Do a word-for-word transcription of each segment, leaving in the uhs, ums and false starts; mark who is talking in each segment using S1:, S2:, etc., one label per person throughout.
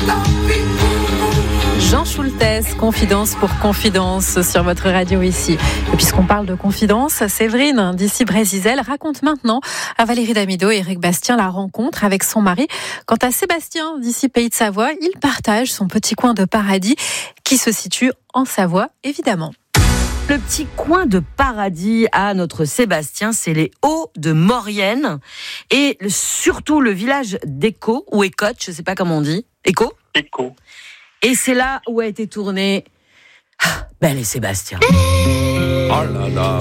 S1: Jean Schultes, confidence pour confidence sur votre radio ici. Et puisqu'on parle de confidence, Séverine d'ici Brézizel raconte maintenant à Valérie Damido et Eric Bastien la rencontre avec son mari. Quant à Sébastien d'ici Pays de Savoie, il partage son petit coin de paradis qui se situe en Savoie, évidemment.
S2: Le petit coin de paradis à notre Sébastien, c'est les Hauts de Maurienne et surtout le village d'Écot ou Écotte, je ne sais pas comment on dit. Écot ?
S3: Écot.
S2: Et c'est là où a été tourné ah, Belle et Sébastien.
S4: Oh là là.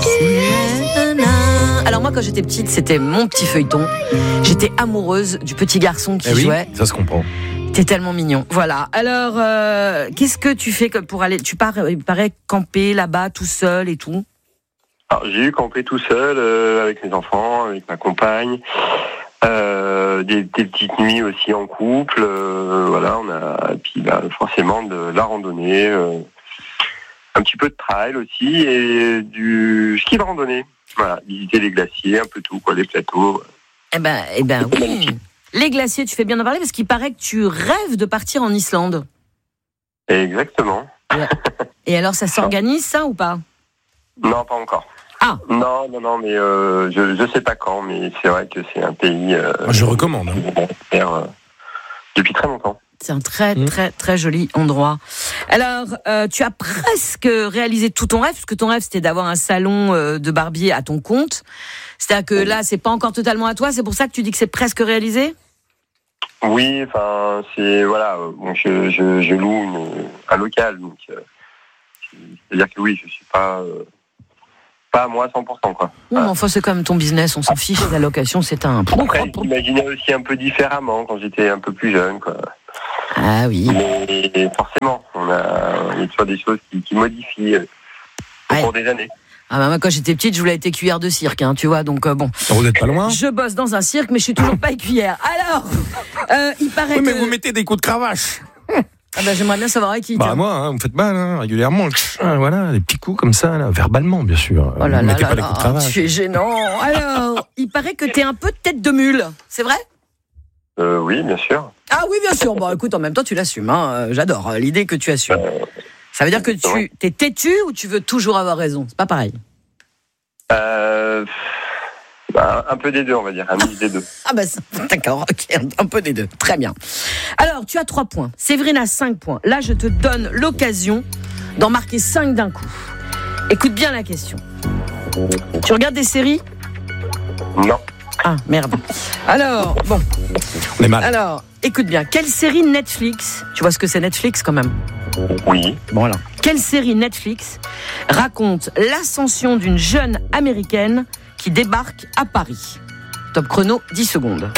S2: Alors moi, quand j'étais petite, c'était mon petit feuilleton. J'étais amoureuse du petit garçon qui
S4: eh oui,
S2: jouait.
S4: Ça se comprend.
S2: T'es tellement mignon. Voilà. Alors, euh, qu'est-ce que tu fais pour aller... Tu pars, il paraît, camper là-bas tout seul et tout.
S3: Alors, j'ai eu campé tout seul euh, avec mes enfants, avec ma compagne. Euh, des, des petites nuits aussi en couple. Euh, voilà, on a et puis bah, forcément de la randonnée, euh, un petit peu de trail aussi et du ski de randonnée. Voilà, visiter les glaciers, un peu tout, quoi, les plateaux.
S2: Eh ben, eh ben oui. Les glaciers, tu fais bien d'en parler parce qu'il paraît que tu rêves de partir en Islande.
S3: Exactement.
S2: Et alors, ça s'organise, ça, ou pas ?
S3: Non, pas encore.
S2: Ah.
S3: Non, non, non, mais euh, je ne sais pas quand, mais c'est vrai que c'est un pays... Euh,
S4: Moi, je recommande. Hein.
S3: Faire, euh, depuis très longtemps.
S2: C'est un très, très, très joli endroit. Alors, euh, tu as presque réalisé tout ton rêve, parce que ton rêve, c'était d'avoir un salon euh, de barbier à ton compte. C'est-à-dire que là, c'est pas encore totalement à toi, c'est pour ça que tu dis que c'est presque réalisé ?
S3: Oui, enfin, c'est... Voilà, bon, je, je, je loue une, un local, donc... Euh, c'est-à-dire que oui, je suis pas... Euh, pas à moi à cent pour cent, quoi.
S2: Oui, mais enfin, c'est quand même ton business, on s'en fiche, la location, c'est un...
S3: Après, j'imaginais aussi un peu différemment quand j'étais un peu plus jeune, quoi.
S2: Ah oui.
S3: Mais forcément, on a, il y a toujours des choses qui, qui modifient euh, au
S2: ouais.
S3: cours des années.
S2: Ah bah moi, quand j'étais petite, je voulais être écuyère de cirque, hein, tu vois, donc euh, bon.
S4: Vous n'êtes pas loin ?
S2: Je bosse dans un cirque, mais je suis toujours pas écuyère. Alors, euh, il paraît
S4: oui,
S2: que...
S4: mais vous mettez des coups de cravache.
S2: Ah bah, j'aimerais bien savoir à qui.
S4: Bah moi, hein, vous me faites mal hein, régulièrement. Voilà, des petits coups comme ça, là, verbalement, bien sûr.
S2: Oh là
S4: vous
S2: là
S4: mettez
S2: là
S4: pas
S2: là,
S4: des coups de cravache.
S2: tu es gênant. Alors, il paraît que t'es un peu tête de mule, c'est vrai ?
S3: Euh, oui, bien sûr.
S2: Ah oui, bien sûr. Bon, écoute, en même temps, tu l'assumes. Hein. J'adore euh, l'idée que tu assumes.
S3: Euh,
S2: Ça veut dire que tu t'es têtu ou tu veux toujours avoir raison ? C'est pas pareil.
S3: Euh, bah, un peu des deux, on va dire, un mix des deux.
S2: Ah bah d'accord, ok, un peu des deux. Très bien. Alors, tu as trois points. Séverine a cinq points. Là, je te donne l'occasion d'en marquer cinq d'un coup. Écoute bien la question. Tu regardes des séries ?
S3: Non.
S2: Ah, merde. Alors, bon.
S4: On est mal.
S2: Alors, écoute bien. Quelle série Netflix, tu vois ce que c'est Netflix quand même ?
S3: Oui.
S2: Bon, voilà. Quelle série Netflix raconte l'ascension d'une jeune américaine qui débarque à Paris ? Top chrono, dix secondes.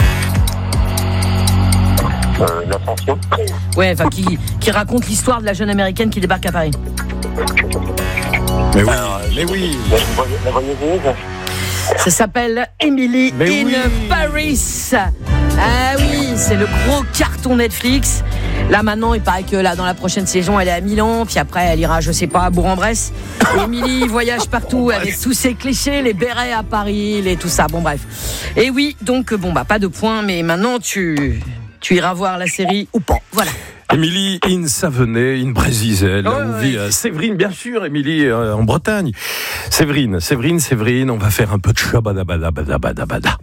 S3: Euh, l'ascension.
S2: Ouais, enfin, qui, qui raconte l'histoire de la jeune américaine qui débarque à Paris.
S4: Mais oui, mais oui.
S3: La voyageuse.
S2: Ça s'appelle Emily
S4: Mais
S2: in
S4: oui.
S2: Paris. Ah oui, c'est le gros carton Netflix. Là maintenant, il paraît que là dans la prochaine saison, elle est à Milan, puis après elle ira, je sais pas, à Bourg-en-Bresse. Emily voyage partout avec tous ses clichés, les bérets à Paris, les tout ça. Bon bref. Et oui, donc bon bah pas de points, mais maintenant tu tu iras voir la série ou pas. Voilà.
S4: Émilie in Savenay, in Brézizel, là
S2: Ouais,
S4: où
S2: ouais.
S4: vit euh, Séverine, bien sûr, Émilie euh, en Bretagne. Séverine, Séverine, Séverine, on va faire un peu de shabadabadabadabada.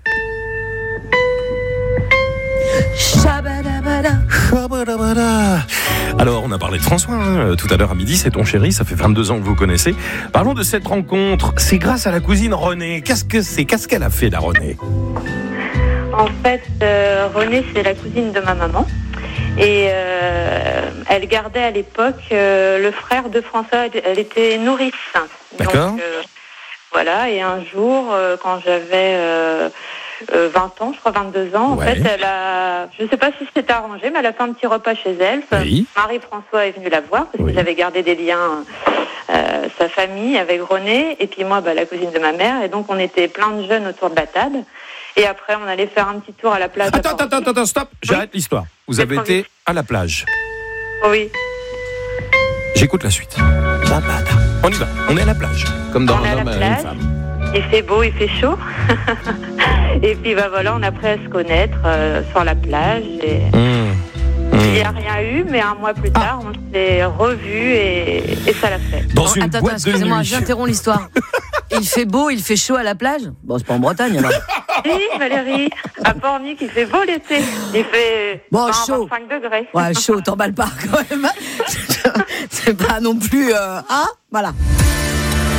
S2: Shabadabada.
S4: Shabadabada. Alors, on a parlé de François, hein, tout à l'heure à midi, c'est ton chéri, ça fait vingt-deux ans que vous vous connaissez. Parlons de cette rencontre, c'est grâce à la cousine Renée. Qu'est-ce que c'est ? Qu'est-ce qu'elle a fait, la Renée ?
S5: En fait, euh, Renée, c'est la cousine de ma maman. Et euh, elle gardait à l'époque euh, le frère de François. Elle, elle était nourrice.
S4: D'accord.
S5: Donc, euh, voilà, et un jour, euh, quand j'avais euh, euh, vingt ans, je crois vingt-deux ans,
S4: Ouais.
S5: en fait, elle a, je ne sais pas si c'était arrangé, mais elle a fait un petit repas chez elle.
S4: Oui.
S5: Marie-François est venue la voir, parce
S4: Oui.
S5: qu'ils avaient gardé des liens, euh, sa famille, avec Renée, et puis moi, bah, la cousine de ma mère. Et donc, on était plein de jeunes autour de la table. Et après, on allait faire un petit tour à la plage.
S4: Attends, attends, attends, attends, stop, j'arrête
S5: Oui.
S4: l'histoire. Vous
S5: C'est
S4: avez
S5: trop
S4: été
S5: vite.
S4: à la plage.
S5: Oui.
S4: J'écoute la suite. On y va, on est à la plage, comme dans
S5: On est à
S4: Un
S5: la
S4: homme et une
S5: plage.
S4: femme.
S5: Il fait beau, il fait chaud. Et puis bah voilà, on a appris à se connaître euh, sur la plage. Et,
S4: Mmh. Mmh.
S5: n'y a rien eu, mais un mois plus tard, ah. on s'est revus et, et ça l'a fait.
S4: Dans
S2: bon,
S4: une
S2: attends,
S4: boîte
S2: attends, excusez-moi,
S4: de nuit.
S2: j'interromps l'histoire. Il fait beau, il fait chaud à la plage. Bon, c'est pas en Bretagne, alors.
S5: Oui, Valérie, à Pornic, il fait beau l'été. Il fait
S2: bon,
S5: vingt,
S2: chaud.
S5: vingt-cinq degrés.
S2: Ouais, chaud, t'emballes pas quand même. C'est pas non plus... Euh... Ah, voilà.